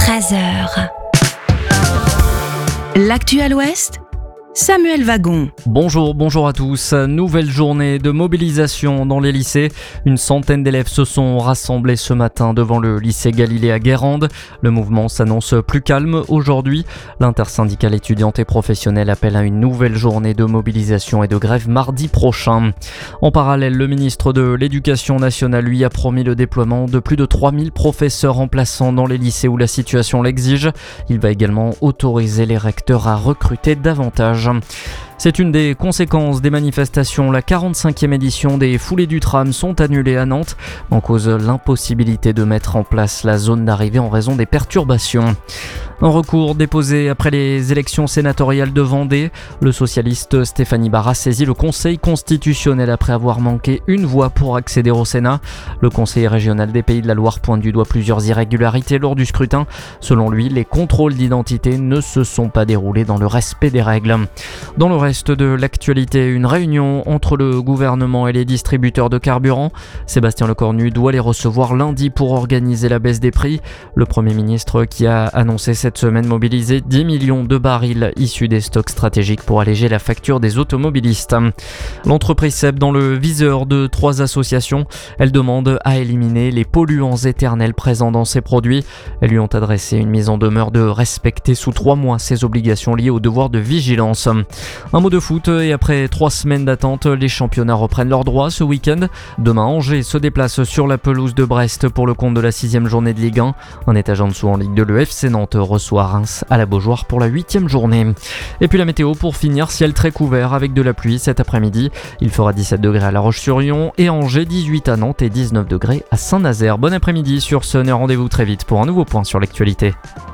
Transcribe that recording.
13h. L'actu à l'Ouest, Samuel Wagon. Bonjour à tous. Nouvelle journée de mobilisation dans les lycées. Une centaine d'élèves se sont rassemblés ce matin devant le lycée Galilée à Guérande. Le mouvement s'annonce plus calme aujourd'hui. L'intersyndicale étudiante et professionnelle appelle à une nouvelle journée de mobilisation et de grève mardi prochain. En parallèle, le ministre de l'Éducation nationale lui a promis le déploiement de plus de 3000 professeurs remplaçants dans les lycées où la situation l'exige. Il va également autoriser les recteurs à recruter davantage. C'est une des conséquences des manifestations. La 45e édition des Foulées du Tram sont annulées à Nantes, en cause l'impossibilité de mettre en place la zone d'arrivée en raison des perturbations. Un recours déposé après les élections sénatoriales de Vendée. Le socialiste Stéphanie Barra saisit le Conseil constitutionnel après avoir manqué une voix pour accéder au Sénat. Le conseiller régional des Pays de la Loire pointe du doigt plusieurs irrégularités lors du scrutin. Selon lui, les contrôles d'identité ne se sont pas déroulés dans le respect des règles. Dans le reste de l'actualité, une réunion entre le gouvernement et les distributeurs de carburant. Sébastien Lecornu doit les recevoir lundi pour organiser la baisse des prix. Le Premier ministre qui a annoncé cette semaine mobiliser 10 millions de barils issus des stocks stratégiques pour alléger la facture des automobilistes. L'entreprise SEB dans le viseur de 3 associations. Elle demande à éliminer les polluants éternels présents dans ses produits. Elles lui ont adressé une mise en demeure de respecter sous 3 mois ses obligations liées au devoir de vigilance. Un mot de foot et après 3 semaines d'attente, les championnats reprennent leurs droits ce week-end. Demain, Angers se déplace sur la pelouse de Brest pour le compte de la 6e journée de Ligue 1. Un étage en dessous en Ligue 2, le FC Nantes reçoit Reims à la Beaujoire pour la 8e journée. Et puis la météo pour finir, ciel très couvert avec de la pluie cet après-midi. Il fera 17 degrés à La Roche-sur-Yon et Angers, 18 à Nantes et 19 degrés à Saint-Nazaire. Bon après-midi sur Sun et rendez-vous très vite pour un nouveau point sur l'actualité.